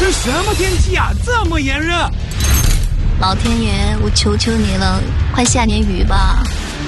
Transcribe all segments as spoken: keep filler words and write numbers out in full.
这什么天气啊，这么炎热？ 老天爷，我求求你了，快下点雨吧。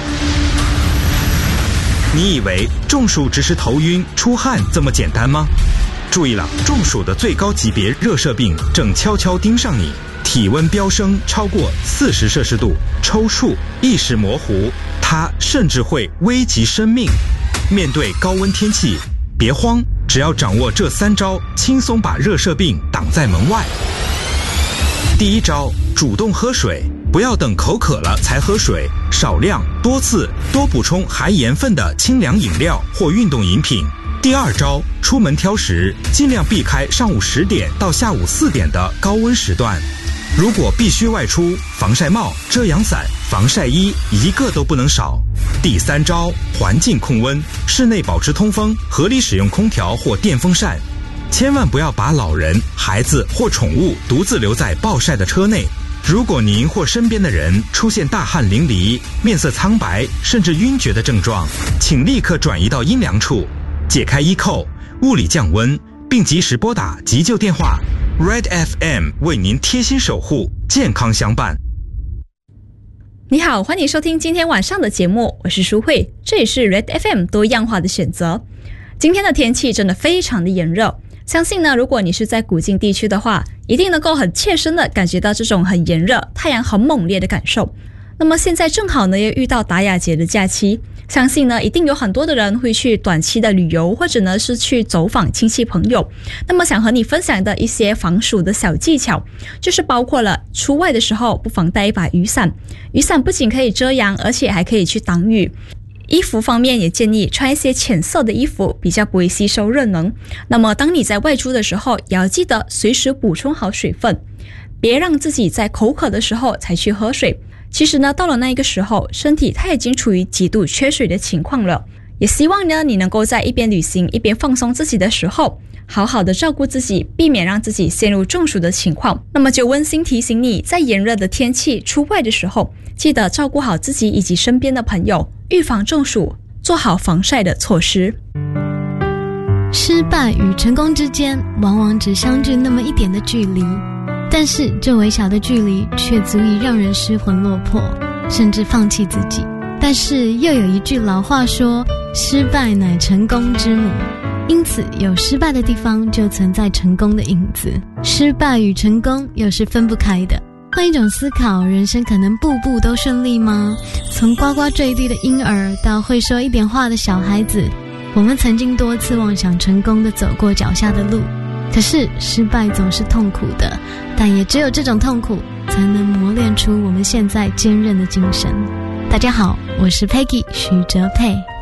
你以为中暑只是头晕出汗这么简单吗？注意了，中暑的最高级别热射病正悄悄盯上你，体温飙升超过四十摄氏度，抽搐、意识模糊，它甚至会危及生命。面对高温天气，别慌，只要掌握这三招，轻松把热射病挡在门外。第一招，主动喝水，不要等口渴了才喝水，少量多次多补充含盐分的清凉饮料或运动饮品。第二招，出门挑食，尽量避开上午十点到下午四点的高温时段。如果必须外出，防晒帽、遮阳伞、防晒衣一个都不能少。第三招，环境控温，室内保持通风，合理使用空调或电风扇。千万不要把老人、孩子或宠物独自留在暴晒的车内。如果您或身边的人出现大汗淋漓、面色苍白甚至晕厥的症状，请立刻转移到阴凉处，解开衣扣，物理降温，并及时拨打急救电话。Red F M 为您贴心守护，健康相伴。 你好，欢迎收听今天晚上的节目，我是淑慧，这也是 Red F M 多样化的选择。今天的天气真的非常的炎热，相信呢，如果你是在古晋地区的话，一定能够很切身的感觉到这种很炎热、太阳很猛烈的感受。那么现在正好呢，又遇到达雅节的假期，相信呢，一定有很多的人会去短期的旅游，或者呢是去走访亲戚朋友。那么想和你分享的一些防暑的小技巧，就是包括了出外的时候不妨带一把雨伞，雨伞不仅可以遮阳，而且还可以去挡雨。衣服方面也建议穿一些浅色的衣服，比较不会吸收热能。那么当你在外出的时候，也要记得随时补充好水分，别让自己在口渴的时候才去喝水。其实呢，到了那一个时候，身体它已经处于极度缺水的情况了。也希望呢，你能够在一边旅行一边放松自己的时候，好好的照顾自己，避免让自己陷入中暑的情况。那么就温馨提醒你，在炎热的天气出外的时候，记得照顾好自己以及身边的朋友，预防中暑，做好防晒的措施。 失败与成功之间往往只相距那么一点的距离，但是这微小的距离却足以让人失魂落魄，甚至放弃自己。但是又有一句老话说，失败乃成功之母，因此有失败的地方就存在成功的影子。失败与成功又是分不开的。换一种思考，人生可能步步都顺利吗？从呱呱坠地的婴儿到会说一点话的小孩子，我们曾经多次妄想成功地走过脚下的路，可是失败总是痛苦的，但也只有这种痛苦才能磨练出我们现在坚韧的精神。大家好，我是 Peggy 许哲佩。